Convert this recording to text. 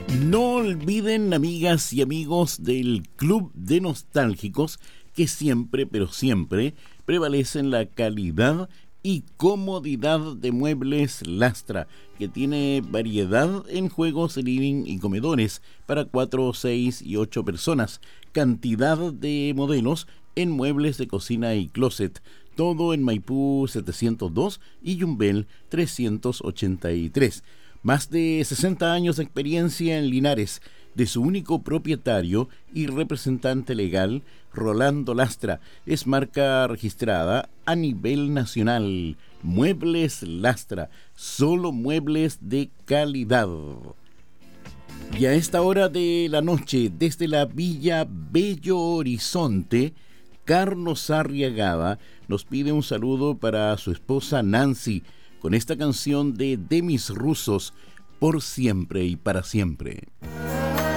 No olviden, amigas y amigos del Club de Nostálgicos, que siempre, pero siempre, prevalecen la calidad y comodidad de Muebles Lastra, que tiene variedad en juegos, living y comedores para 4, 6 y 8 personas, cantidad de modelos en muebles de cocina y closet, todo en Maipú 702 y Yumbel 383. Más de 60 años de experiencia en Linares, de su único propietario y representante legal, Rolando Lastra. Es marca registrada a nivel nacional. Muebles Lastra, solo muebles de calidad. Y a esta hora de la noche, desde la Villa Bello Horizonte, Carlos Arriagada nos pide un saludo para su esposa Nancy, con esta canción de Demis Rusos, Por siempre y para siempre.